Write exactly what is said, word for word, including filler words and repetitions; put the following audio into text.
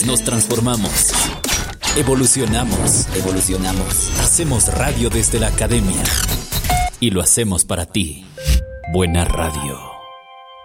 Juntos nos transformamos. Evolucionamos. Evolucionamos. Hacemos radio desde la academia. Y lo hacemos para ti. Buena radio.